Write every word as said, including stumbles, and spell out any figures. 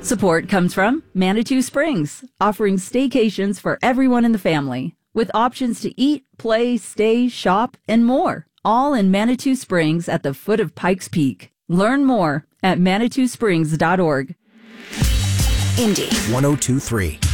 Support comes from Manitou Springs, offering staycations for everyone in the family, with options to eat, play, stay, shop, and more, all in Manitou Springs at the foot of Pikes Peak. Learn more at manitou springs dot org. Indy one oh two point three